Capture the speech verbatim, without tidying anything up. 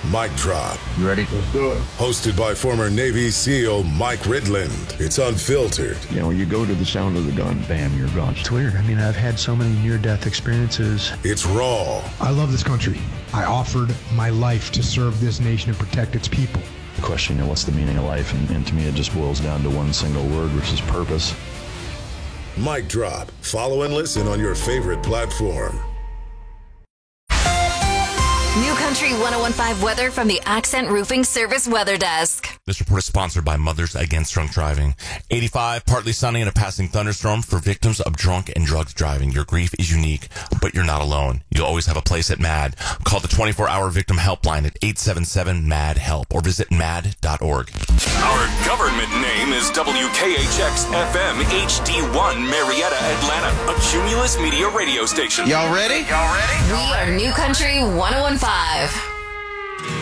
Mic Drop. You ready? Let's do it. Hosted by former Navy SEAL Mike Ridland. It's unfiltered. You know, you go to the sound of the gun, bam, you're gone. It's weird. I mean, I've had so many near-death experiences. It's raw. I love this country. I offered my life to serve this nation and protect its people. The question, you know, what's the meaning of life? And, and to me, it just boils down to one single word, which is purpose. Mic Drop. Follow and listen on your favorite platform. New Country ten fifteen weather from the Accent Roofing Service Weather Desk. This report is sponsored by Mothers Against Drunk Driving. eighty-five, partly sunny and a passing thunderstorm for victims of drunk and drugged driving. Your grief is unique, but you're not alone. You'll always have a place at MAD. Call the twenty-four hour victim helpline at eight seven seven M A D HELP or visit mad dot org. Our government name is W K H X F M H D one Marietta, Atlanta, a Cumulus Media radio station. Y'all ready? Y'all ready? We are New Country ten fifteen.